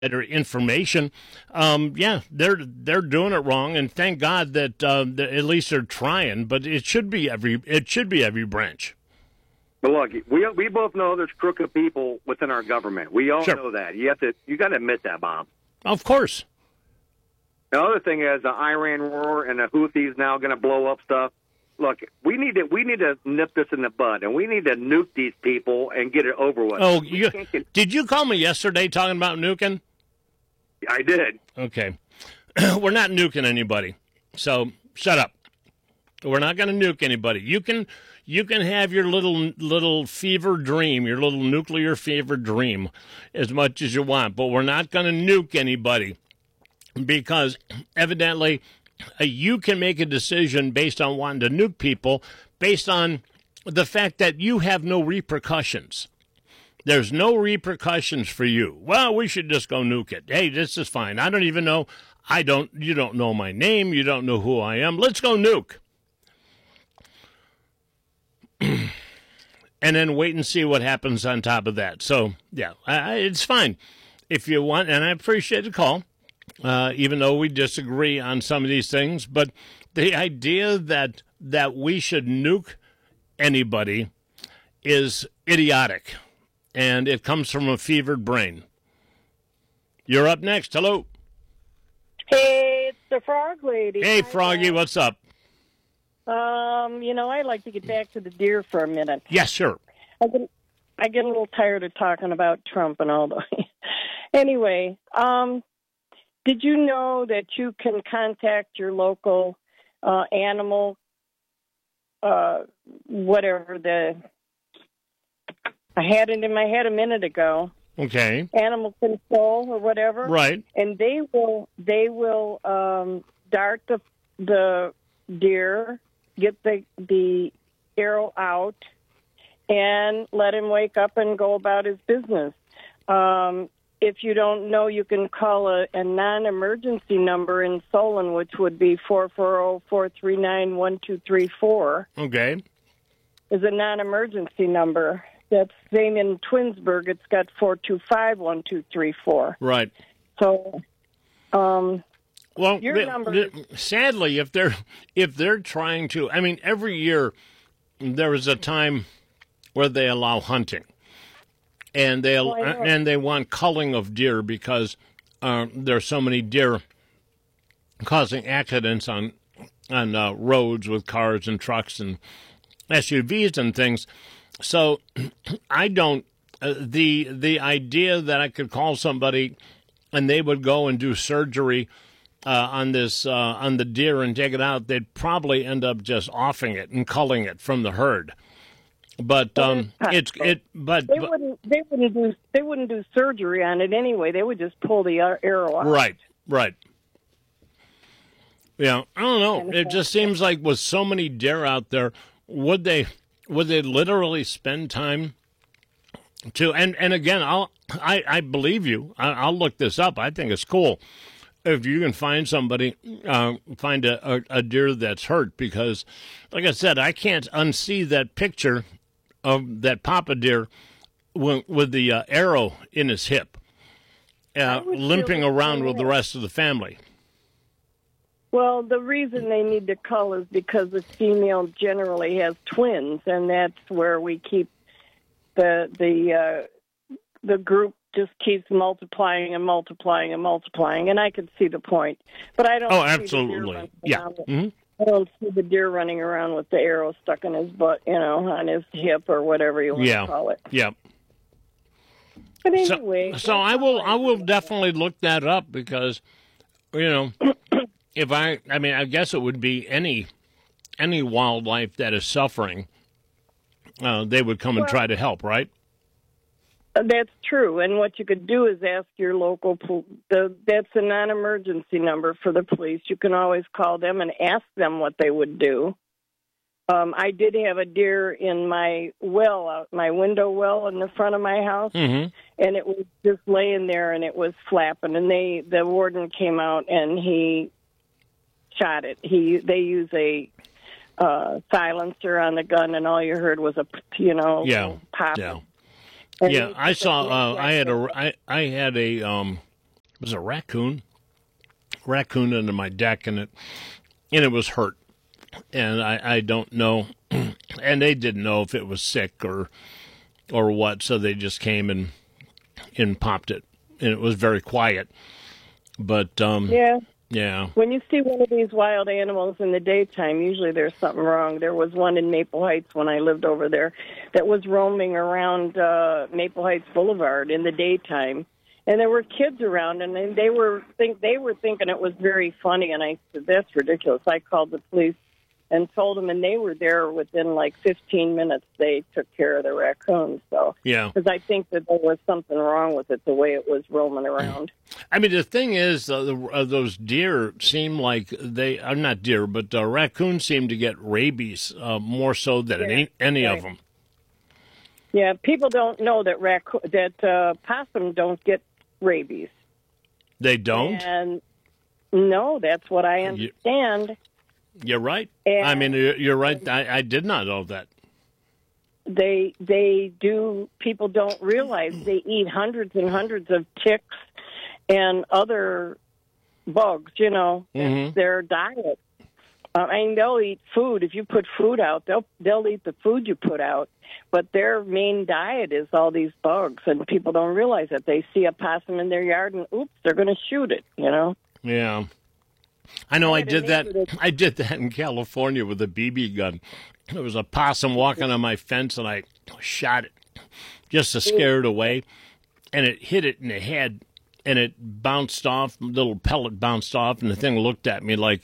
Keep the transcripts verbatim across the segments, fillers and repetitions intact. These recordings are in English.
better information. Um, yeah, they're they're doing it wrong, and thank God that, uh, that at least they're trying. But it should be every it should be every branch. But look, we we both know there's crooked people within our government. We all Sure. know that. You have to you got to admit that, Bob. Of course. The other thing is the Iran war and the Houthis now going to blow up stuff. Look, we need to we need to nip this in the bud, and we need to nuke these people and get it over with. Oh, We you, can't get- did you call me yesterday talking about nuking? I did. Okay. We're not nuking anybody. So shut up. We're not going to nuke anybody. You can you can have your little little fever dream, your little nuclear fever dream as much as you want, but we're not going to nuke anybody because evidently uh, you can make a decision based on wanting to nuke people based on the fact that you have no repercussions. There's no repercussions for you. Well, we should just go nuke it. Hey, this is fine. I don't even know. I don't. You don't know my name. You don't know who I am. Let's go nuke. And then wait and see what happens on top of that. So, yeah, I, it's fine if you want. And I appreciate the call, uh, even though we disagree on some of these things. But the idea that that we should nuke anybody is idiotic. And it comes from a fevered brain. You're up next. Hello. Hey, it's the Frog Lady. Hey, Hi, Froggy, Bob. what's up? Um, you know, I'd like to get back to the deer for a minute. Yes, sure. I get, I get a little tired of talking about Trump and all the. Anyway, um, did you know that you can contact your local uh, animal, uh, whatever the. I had it in my head a minute ago. Okay. Animal control or whatever. Right. And they will they will um, dart the the deer, get the the arrow out, and let him wake up and go about his business. Um, if you don't know, you can call a, a non-emergency number in Solon, which would be four four zero, four three nine, one two three four. Okay. Is a non-emergency number. That's same in Twinsburg. It's got four two five, one two three four. Right. So, um, well, your th- number. th- sadly, if they're if they're trying to, I mean, every year there is a time where they allow hunting, and they Oh, I know. and they want culling of deer because uh, there's so many deer causing accidents on on uh, roads with cars and trucks and S U Vs and things. So I don't uh, the the idea that I could call somebody and they would go and do surgery uh, on this uh, on the deer and take it out, they'd probably end up just offing it and culling it from the herd. But um, it's it but, they but wouldn't they wouldn't do they wouldn't do surgery on it anyway. They would just pull the ar- arrow out. right right. Yeah, I don't know. It just seems like with so many deer out there, would they? Would they literally spend time to and, and again I'll I, I believe you. I, I'll look this up. I think it's cool if you can find somebody uh, find a, a, a deer that's hurt because, like I said, I can't unsee that picture of that papa deer with, with the uh, arrow in his hip, uh, would limping feel the around same with the way. rest of the family. Well, the reason they need to cull is because the female generally has twins, and that's where we keep the the uh, the group just keeps multiplying and multiplying and multiplying. And I could see the point, but I don't. Oh, see the deer absolutely. running Yeah. around with- hmm I don't see the deer running around with the arrow stuck in his butt, you know, on his hip or whatever you want Yeah. to call it. Yeah. But So, anyway, so I will I will definitely look that up because, you know, if I I mean I guess it would be any any wildlife that is suffering, uh, they would come and try to help, right? That's true, and what you could do is ask your local. Pol- the that's a non-emergency number for the police. You can always call them and ask them what they would do. Um, I did have a deer in my well, out my window well in the front of my house, Mm-hmm. and it was just laying there and it was flapping. And they, the warden came out and he shot it. He they use a uh, silencer on the gun, and all you heard was a you know Yeah. pop. Yeah. And Yeah, he I took saw. it Uh, right I had there. a. I, I had a um, was a raccoon, raccoon under my deck, and it and it was hurt, and I, I don't know, and they didn't know if it was sick or or what, so they just came and and popped it, and it was very quiet, but um, Yeah. yeah, When you see one of these wild animals in the daytime, usually there's something wrong. There was one in Maple Heights when I lived over there that was roaming around uh, Maple Heights Boulevard in the daytime, and there were kids around, and they were think they were thinking it was very funny. And I said, "That's ridiculous." I called the police and told them, and they were there within like fifteen minutes. They took care of the raccoons. So, yeah. because I think that there was something wrong with it, the way it was roaming around. I mean, the thing is, uh, the, uh, those deer seem like they are not deer, but uh, raccoons seem to get rabies uh, more so than Yeah, any, any right. of them. Yeah, people don't know that raccoon that uh, possum don't get rabies. They don't? And no, that's what I understand. You're right. And- I mean, you're you're right. I, I did not know that. They they do. People don't realize they eat hundreds and hundreds of ticks and other bugs. You know, that's Mhm. their diet. Uh, I mean, they'll eat food. If you put food out, they'll they'll eat the food you put out. But their main diet is all these bugs, and people don't realize that. They see a possum in their yard, and oops, they're going to shoot it. You know. Yeah. I know I, had a did that. neighbor that- I did that in California with a B B gun. There was a possum walking on my fence, and I shot it just to scare it away. And it hit it in the head, and it bounced off. A little pellet bounced off, and the thing looked at me like,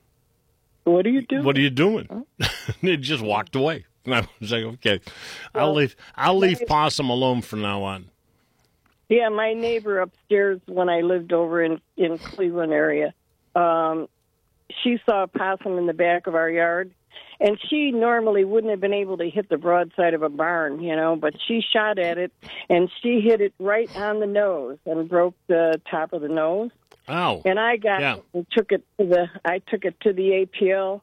What do you do? "What are you doing?" and it just walked away. And I was like, "Okay, I'll Well, leave. I'll leave my- possum alone from now on." Yeah, my neighbor upstairs when I lived over in in Cleveland area, um, she saw a possum in the back of our yard, and she normally wouldn't have been able to hit the broadside of a barn, you know, but she shot at it, and she hit it right on the nose and broke the top of the nose. Oh, And I got Yeah. it and took it to the I took it to the A P L,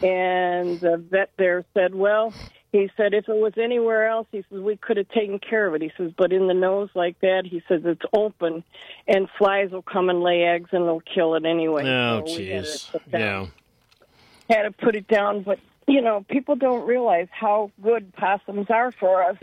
and the vet there said, well, he said if it was anywhere else, he says we could have taken care of it. He says, but in the nose like that, he says it's open, and flies will come and lay eggs and they'll kill it anyway. oh, So we had to jeez. put down- Yeah. had to put it down. But you know, people don't realize how good possums are for us.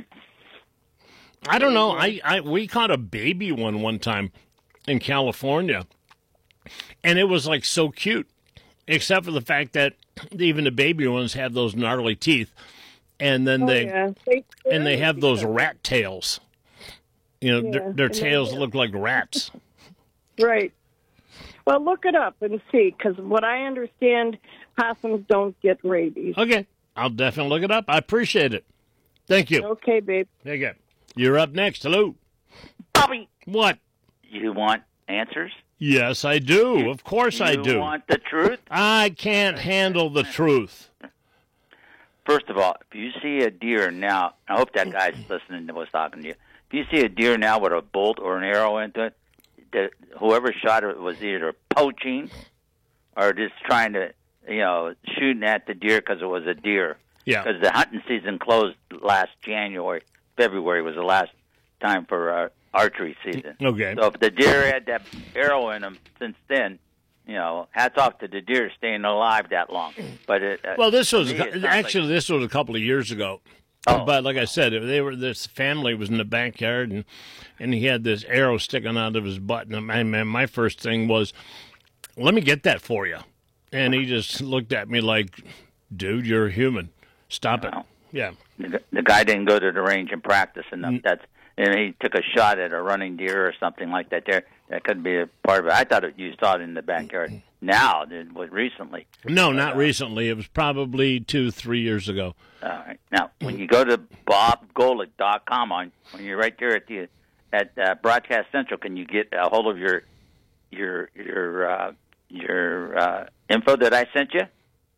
I don't know. I, I we caught a baby one one time in California, and it was like so cute, except for the fact that even the baby ones have those gnarly teeth, and then Oh, they yeah. They, and they have those rat tails. You know, their, Yeah, their and they- tails look like rats. Right. Well, look it up and see, because what I understand, possums don't get rabies. Okay, I'll definitely look it up. I appreciate it. Thank you. Okay, babe. There you go. You're up next. Hello. Bobby, What? you want answers? Yes, I do. Of course I You do. want the truth? I can't handle the truth. First of all, if you see a deer now, I hope that guy's listening to what's talking to you. If you see a deer now with a bolt or an arrow into it, the, whoever shot it was either poaching or just trying to, you know, shooting at the deer because it was a deer. Yeah. Because the hunting season closed last January. February was the last time for uh, archery season. Okay. So if the deer had that arrow in them since then, you know, hats off to the deer staying alive that long. But it, uh, Well, this was to me, it sounds actually like, this was a couple of years ago. Oh. But like I said, they were this family was in the backyard, and and he had this arrow sticking out of his butt. And my man, my first thing was, "Let me get that for you." And he just looked at me like, "Dude, you're a human. Stop it." Wow. Yeah. the, the guy didn't go to the range and practice enough. Mm. That's and he took a shot at a running deer or something like that. There, that could be a part of it. I thought it, you saw it in the backyard. Now, it was recently. No, not recently. It was probably two, three years ago. All right. Now, when you go to bob golick dot com, on when you're right there at the at uh, Broadcast Central, can you get a hold of your your your uh, your uh, info that I sent you?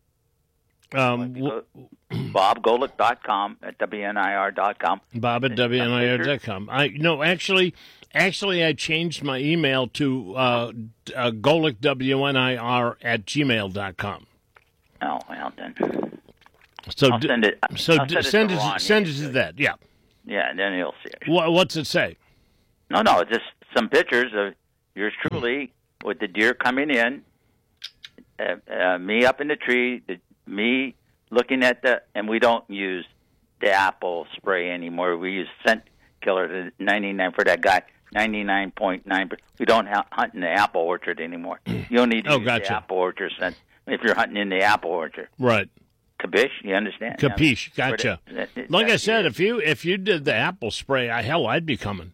Um, w- bob golick dot com at W N I R dot com. Bob at W N I R dot com. I no, actually, actually, I changed my email to uh, uh, Golick W N I R at gmail dot com. Oh well, then. So I'll d- send it. So I'll d- send it send to it, Ron. send He it can to do that. Yeah. Yeah, and then he'll see it. What, what's it say? No, no, just some pictures of yours truly, with the deer coming in, uh, uh, me up in the tree, the, me looking at the, and we don't use the apple spray anymore. We use scent killer to ninety-nine for that guy, ninety-nine point nine. We don't ha- hunt in the apple orchard anymore. You don't need to Oh, use gotcha. the apple orchard scent if you're hunting in the apple orchard. Right. Capiche? You understand? Capiche. I mean, Gotcha. for the- that- that- Like I that- said, if you if you did the apple spray, I, hell, I'd be coming.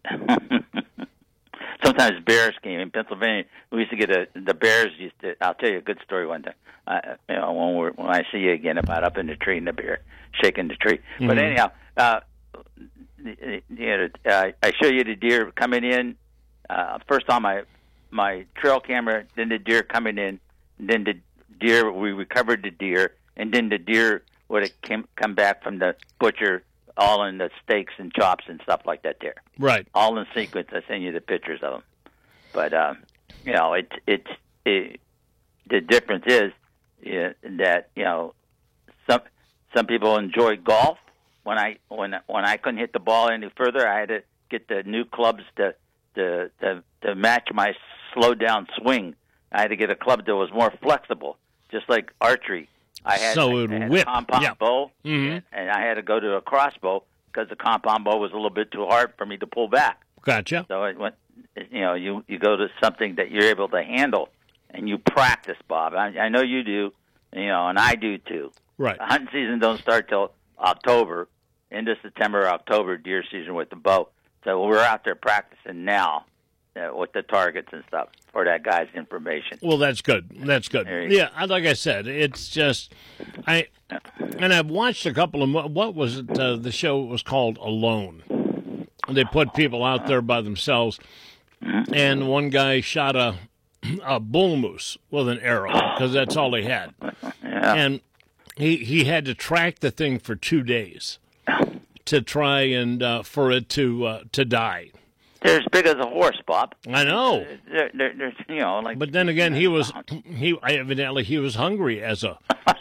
Sometimes bears came in Pennsylvania. We used to get a the bears used to. I'll tell you a good story one time. Uh, you know, when we're, when I see you again about up in the tree and the bear shaking the tree. Mm-hmm. But anyhow, uh, you know, uh, I show you the deer coming in. Uh, first on my my trail camera, then the deer coming in, then the deer. We recovered the deer, and then the deer would have came, come back from the butcher, all in the steaks and chops and stuff like that. There. Right. All in sequence. I send you the pictures of them. But um, you know, it's it's it, the difference is yeah, that you know some some people enjoy golf. When I when when I couldn't hit the ball any further, I had to get the new clubs to to to, to match my slowed down swing. I had to get a club that was more flexible, just like archery. I had, So I, it would I had whip. a compound Yeah. bow, Mhm. and I had to go to a crossbow because the compound bow was a little bit too hard for me to pull back. Gotcha. So it went, you know, you you go to something that you're able to handle, and you practice, Bob. I, I know you do, you know, and I do too. Right. The hunting season don't start till October, into September, October, deer season with the bow. So we're out there practicing now uh, with the targets and stuff for that guy's information. Well, that's good. That's good. There you Yeah, I- like I said, it's just I and I've watched a couple of mo- what was it? Uh, the show was called Alone. They put people out there by themselves, and one guy shot a a bull moose with an arrow because that's all he had, Yeah. and he he had to track the thing for two days to try and uh, for it to uh, to die. They're as big as a horse, Bob. I know. They're, they're, they're, you know, like. But then again, he was he evidently he was hungry as a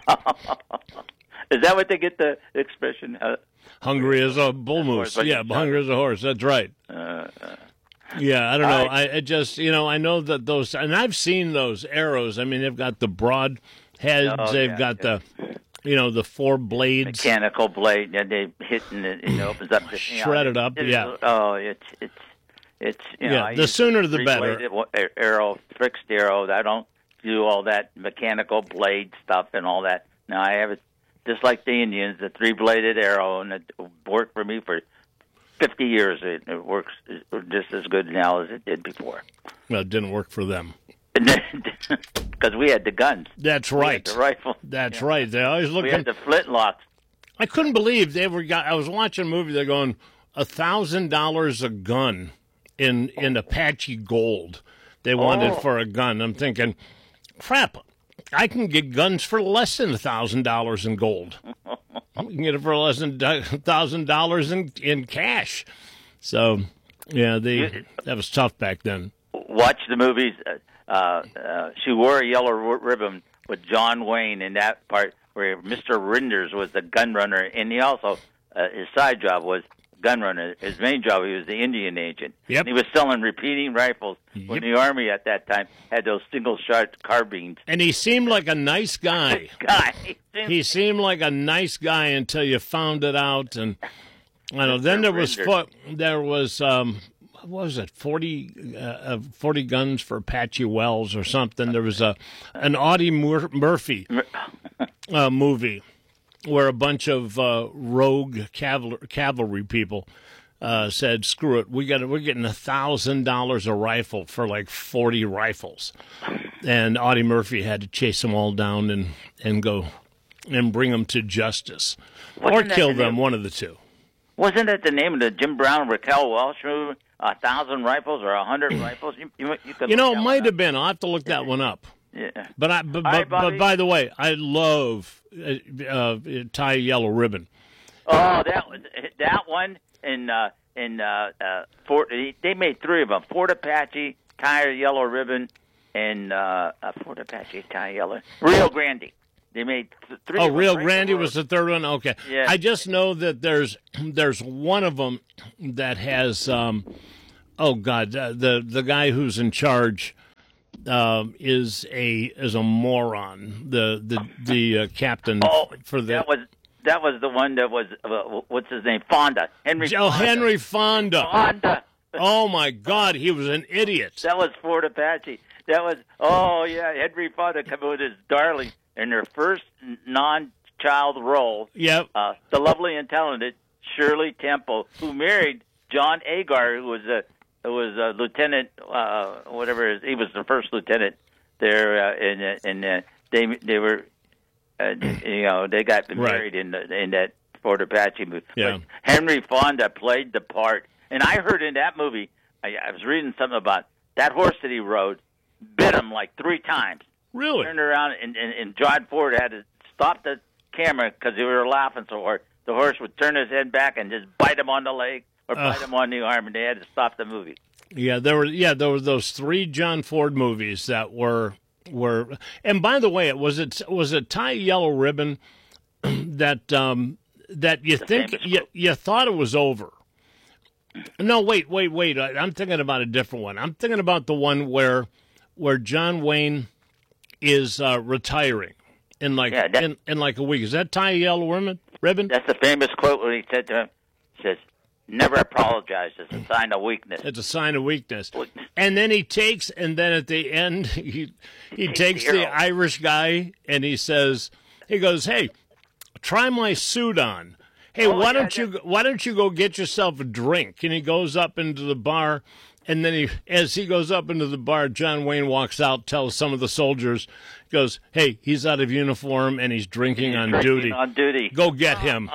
Is that what they get the expression? Uh, hungry as a bull moose. But Yeah, you- hungry as a horse. That's right. uh, uh, Yeah, I don't know. All right. I, I just you know I know that those and I've seen those arrows. I mean, they've got the broad heads. Oh, they've yeah, got yeah. the you know the four blades. mechanical blade, and they hit and it, it opens up. The, you know, Shred it up, it's- yeah. Oh, it's it's it's you know. Yeah, I the use sooner the better. three-bladed wa- a- Arrow, fixed arrow. I don't do all that mechanical blade stuff and all that. No, I have it just like the Indians, the three-bladed arrow, and it worked for me for fifty years. It, it works just as good now as it did before. Well, it didn't work for them. Because we had the guns. That's We had right. the rifle. That's right. They always look. We had the flintlocks. I couldn't believe they were. Got, I was watching a movie. They're going a thousand dollars a gun in in Apache gold. They wanted Oh. for a gun. I'm thinking, crap. I can get guns for less than a thousand dollars in gold. I can get it for less than a thousand dollars in in cash. So, yeah, they that was tough back then. Watch the movies. Uh, uh, she wore a yellow r- ribbon with John Wayne in that part where Mister Rinders was the gun runner, and he also uh, his side job was gun runner. His main job, he was the Indian agent. Yep. And he was selling repeating rifles when Yep. the Army at that time had those single shot carbines. And he seemed like a nice guy. Guy, He seemed like a nice guy until you found it out, and I know. Then there was fo- there was um, what was it forty uh, forty guns for Apache Wells or something. There was a an Audie Mur- Murphy uh, movie where a bunch of uh, rogue caval- cavalry people uh, said, "Screw it, we got we're getting a thousand dollars a rifle for like forty rifles," and Audie Murphy had to chase them all down and and go and bring them to justice or Wasn't that kill the them, name- one of the two. Wasn't that the name of the Jim Brown Raquel Welch movie? A thousand rifles or a hundred rifles? You, you, you, could You know, look it that might one have up. been. I'll have to look that one up. Yeah. But I, but, All right, but, but Bobby. by the way, I love uh, uh, tie a yellow ribbon. Oh, that was that one in uh, in uh, uh, Fort. They made three of them: Fort Apache, Tire Yellow Ribbon, and uh, uh, Fort Apache, Tire Yellow, Rio Grande. They made th- three. Oh, of them, Rio right? Grande was the third one. Okay, Yeah. I just know that there's there's one of them that has um, oh God, uh, the the guy who's in charge um, is a is a moron. The the the uh, captain Oh, for the that was that was the one that was uh, what's his name? Fonda. Henry. oh Fonda. Henry Fonda. Fonda. Oh my God, he was an idiot. That was Fort Apache. That was oh yeah, Henry Fonda coming with his darling in their first non-child role. Yep. Uh, the lovely and talented Shirley Temple, who married John Agar, who was a who was a lieutenant, uh, whatever it is. He was the first lieutenant there, uh, and and uh, they they were, uh, you know, they got married Right. in the, in that Fort Apache movie. Yeah. But Henry Fonda played the part, and I heard in that movie, I, I was reading something about that horse that he rode, bit him like three times. Really? Turned around, and, and, and John Ford had to stop the camera because they were laughing so hard. The horse would turn his head back and just bite him on the leg or bite Ugh. him on the arm, and they had to stop the movie. Yeah, there were yeah there were those three John Ford movies that were were. And by the way, it was it was it Tie Yellow Ribbon that um, that you The think famous you, quote. you thought it was over. No, wait, wait, wait. I, I'm thinking about a different one. I'm thinking about the one where where John Wayne is uh, retiring in like Yeah, that- in, in like a week. Is that Tie Yellow Ribbon? Ribbon? That's the famous quote when he said to him, he says, "Never apologize. It's a sign of weakness." It's a sign of weakness. Weakness. And then he takes, and then at the end, he he Takes takes the the hero. Irish guy, and he says, he goes, "Hey, try my suit on. Hey, Oh, why yeah, don't you why don't you go get yourself a drink?" And he goes up into the bar, and then he, as he goes up into the bar, John Wayne walks out, tells some of the soldiers, goes, "Hey, he's out of uniform and he's drinking He's on drinking duty. On duty. Go get him."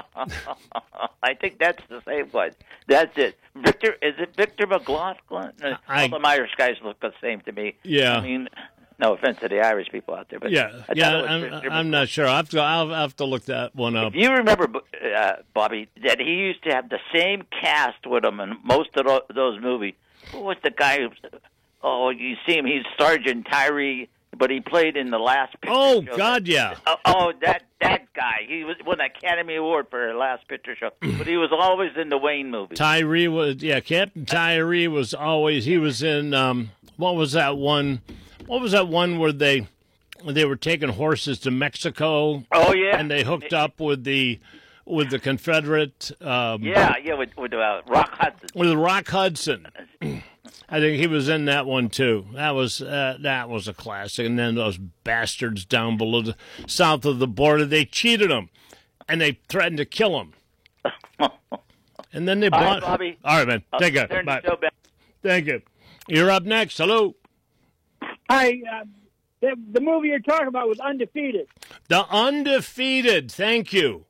I think that's the same one. That's it. Victor, is it Victor McLaughlin? Uh, I- All the Irish guys look the same to me. Yeah. I mean, no offense to the Irish people out there, but Yeah, I yeah. thought it was I'm, Victor I'm not sure. I'll have to I'll have to look that one up. You remember, uh, Bobby, that he used to have the same cast with him in most of tho- those movies. Who was the guy who, oh, you see him, he's Sergeant Tyree, but he played in the last picture Oh show. God, yeah. Oh, oh, that that guy. He was won an Academy Award for the last picture show, but he was always in the Wayne movies. Tyree was yeah, Captain Tyree was always he was in um what was that one what was that one where they they were taking horses to Mexico Oh yeah, and they hooked up with the with the Confederate um Yeah, yeah, with, with uh, Rock Hudson. with Rock Hudson. I think he was in that one too. That was uh, that was a classic. And then those bastards down below the south of the border, they cheated him, and they threatened to kill him. And then they All right, bought. Bobby. All right, man. I'll Take care. turn Bye. the show back. Thank you. You're up next. Hello. Hi, uh, the, the movie you're talking about was Undefeated. The Undefeated. Thank you.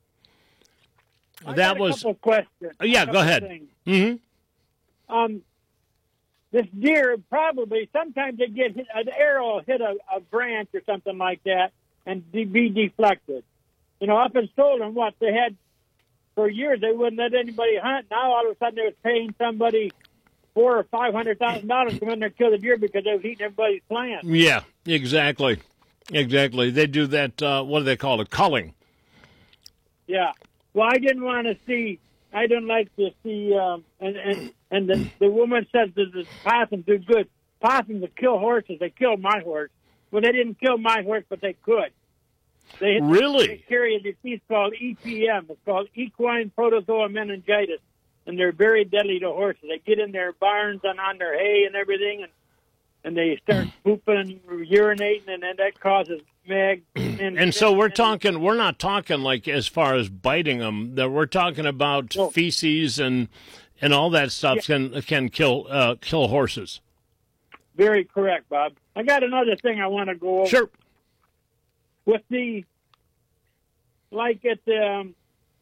I that got a was. couple of questions. Oh, yeah, A go couple ahead. things. Mm-hmm. Um, this deer probably sometimes they get hit, an arrow will hit a, a branch or something like that and de- be deflected. You know, up in Stolen, what they had for years, they wouldn't let anybody hunt. Now all of a sudden they was paying somebody four or five hundred thousand dollars to come in there and kill the deer because they was eating everybody's plant. Yeah, exactly. Exactly. They do that. Uh, what do they call it? Culling. Yeah. Well, I didn't want to see. I didn't like to see. Um, and and and the the woman says that the possums do good. Possums will kill horses. They killed my horse. Well, they didn't kill my horse, but they could. They Really? They carry a disease called E P M. It's called equine protozoa meningitis, and they're very deadly to horses. They get in their barns and on their hay and everything, and and they start pooping and urinating, and then that causes mag. And, And so we're talking. We're not talking like as far as biting them. That we're talking about No. feces and and all that stuff can can kill uh, kill horses. Very correct, Bob. I got another thing I want to go over. Sure. With the, like at the um,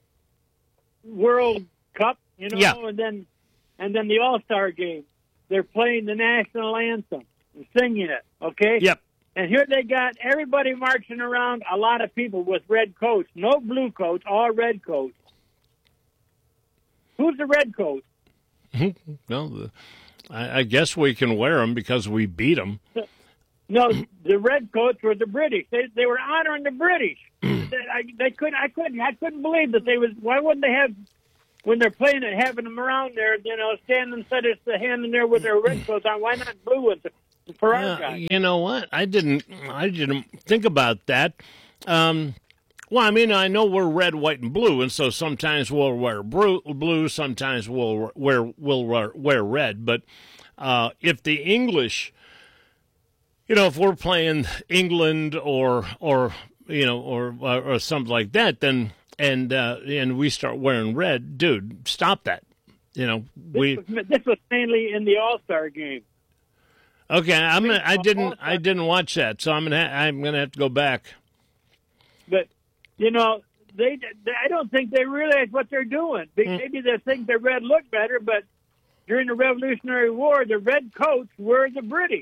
World Cup, you know, Yeah. and then and then the All Star game, they're playing the national anthem and singing it. Okay. Yep. And here they got everybody marching around. A lot of people with red coats, no blue coats, all red coats. Who's the red coat? Well, the, I, I guess we can wear them because we beat them. No, the red coats were the British. They they were honoring the British. they, I, they couldn't. I couldn't. I couldn't believe that they was. Why wouldn't they have when they're playing it, having them around there, you know, standing instead of standing there with their red clothes on. Why not blue with the, for our Yeah, guys? you know what? I didn't. I didn't think about that. Um, well, I mean, I know we're red, white, and blue, and so sometimes we'll wear blue. blue sometimes we'll wear we'll wear, wear red. But uh, if the English, you know, if we're playing England or or you know or or, or something like that, then and uh, and we start wearing red, dude, stop that. You know, we. This was, this was mainly in the All Star game. Okay, I'm. Gonna, I didn't. I didn't watch that, so I'm gonna. I'm gonna have to go back. But you know, they, they. I don't think they realize what they're doing. Maybe they think the red look better, but during the Revolutionary War, the red coats were the British.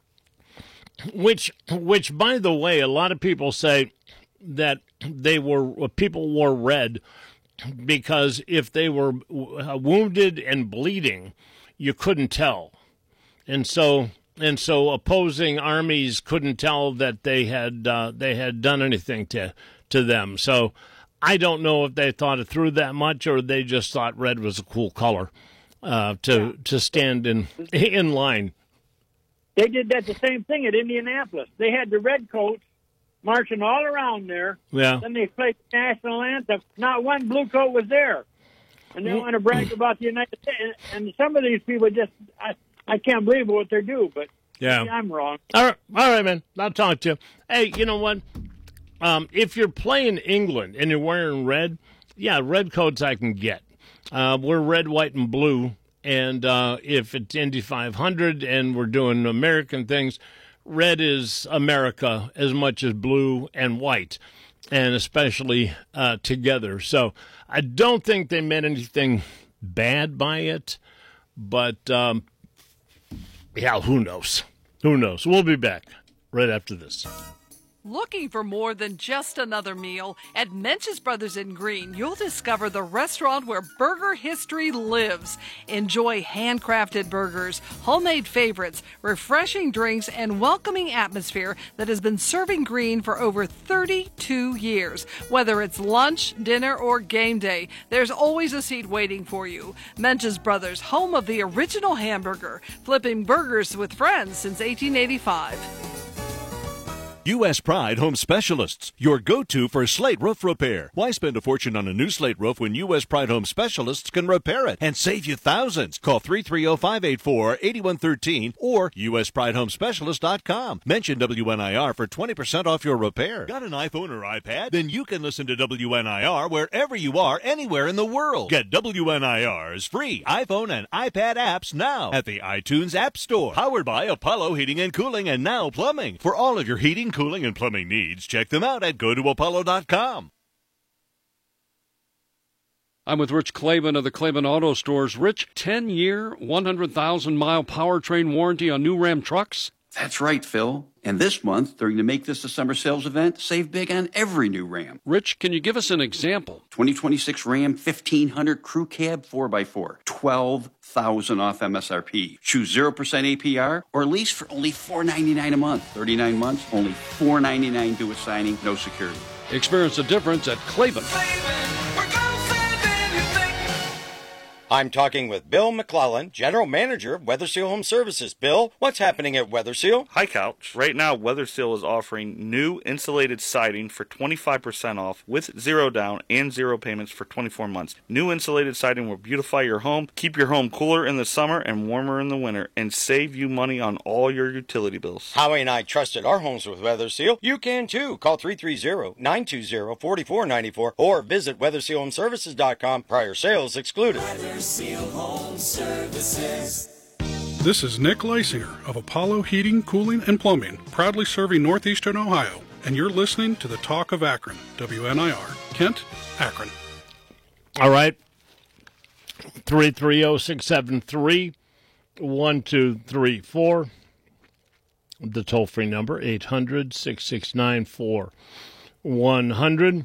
Which, which, by the way, a lot of people say that they were people wore red because if they were wounded and bleeding, you couldn't tell, and so. And so opposing armies couldn't tell that they had uh, they had done anything to to them. So I don't know if they thought it through that much, or they just thought red was a cool color uh, to yeah. to stand in in line. They did that the same thing at Indianapolis. They had the red coats marching all around there. Yeah. Then they played the national anthem. Not one blue coat was there, and they want to brag about the United States. And some of these people just. I, I can't believe what they do, but yeah. I'm wrong. All right, all right, man. I'll talk to you. Hey, you know what? Um, if you're playing England and you're wearing red, yeah, red coats I can get. Uh, we're red, white, and blue. And uh, if it's Indy five hundred and we're doing American things, red is America as much as blue and white, and especially uh, together. So I don't think they meant anything bad by it, but... Um, Yeah, who knows? Who knows? We'll be back right after this. Looking for more than just another meal? At Mench's Brothers in Green, you'll discover the restaurant where burger history lives. Enjoy handcrafted burgers, homemade favorites, refreshing drinks, and welcoming atmosphere that has been serving Green for over thirty-two years. Whether it's lunch, dinner, or game day, there's always a seat waiting for you. Mench's Brothers, home of the original hamburger, flipping burgers with friends since eighteen eighty-five. U S Pride Home Specialists, your go-to for slate roof repair. Why spend a fortune on a new slate roof when U S Pride Home Specialists can repair it and save you thousands? Call three three zero, five eight four, eight one one three or U S Pride Home Specialist dot com. Mention W N I R for twenty percent off your repair. Got an iPhone or iPad? Then you can listen to W N I R wherever you are, anywhere in the world. Get W N I R's free iPhone and iPad apps now at the iTunes App Store. Powered by Apollo Heating and Cooling and Now Plumbing. For all of your heating, cooling, and plumbing needs, check them out at go to apollo dot com. I'm with Rich Clavin of the Clavin Auto Stores. Rich, ten-year, one hundred thousand mile powertrain warranty on new Ram trucks? That's right, Phil. And this month, during the Make This December sales event, save big on every new Ram. Rich, can you give us an example? twenty twenty-six Ram fifteen hundred Crew Cab four by four, twelve thousand dollars off M S R P. Choose zero percent A P R or lease for only four ninety-nine a month. thirty-nine months, only four ninety-nine due at signing, no security. Experience the difference at Clavin. I'm talking with Bill McClellan, General Manager of Weather Seal Home Services. Bill, what's happening at Weather Seal? Hi, Couch. Right now, Weather Seal is offering new insulated siding for twenty-five percent off with zero down and zero payments for twenty-four months. New insulated siding will beautify your home, keep your home cooler in the summer and warmer in the winter, and save you money on all your utility bills. Howie and I trusted our homes with Weather Seal. You can too. Call three three zero, nine two zero, four four nine four or visit weather seal home services dot com. Prior sales excluded. Seal Home Services. This is Nick Leisinger of Apollo Heating, Cooling, and Plumbing, proudly serving Northeastern Ohio, and you're listening to the Talk of Akron, W N I R, Kent, Akron. All right, three three zero, six seven three, one two three four, the toll-free number, eight hundred, six six nine, four one hundred.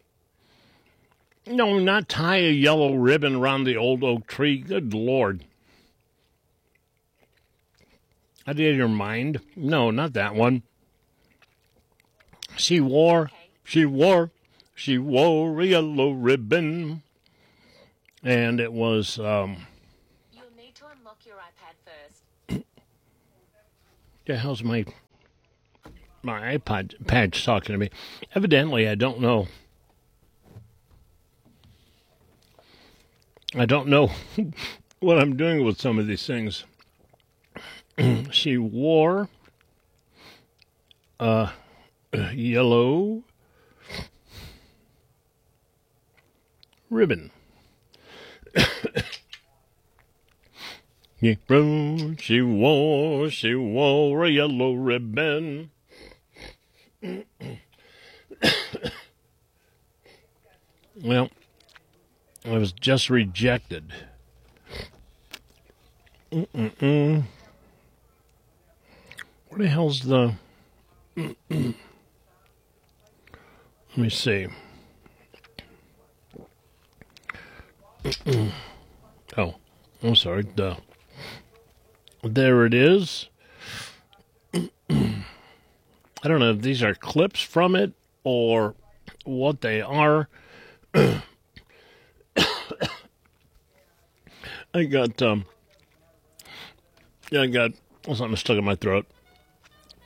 No, not tie a yellow ribbon around the old oak tree. Good Lord. Out of your mind? No, not that one. She wore, she wore, she wore a yellow ribbon. and it was. Um, You'll need to unlock your iPad first. the hell's my my iPod pad's talking to me? Evidently, I don't know. I don't know what I'm doing with some of these things. She wore a yellow ribbon. She wore, she wore a yellow ribbon. Well, I was just rejected. Mm-mm-mm. Where the hell's the... Let me see. Oh, I'm sorry. Duh. There it is. I don't know if these are clips from it or what they are. I got, um, yeah, I got something stuck in my throat.